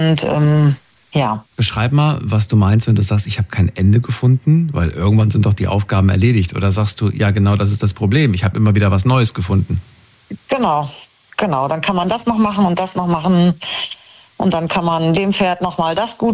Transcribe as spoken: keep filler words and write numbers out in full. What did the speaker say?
Und ähm, ja. Beschreib mal, was du meinst, wenn du sagst, ich habe kein Ende gefunden, weil irgendwann sind doch die Aufgaben erledigt. Oder sagst du, ja genau, das ist das Problem, ich habe immer wieder was Neues gefunden. Genau, genau. Dann kann man das noch machen und das noch machen. Und dann kann man dem Pferd nochmal das gut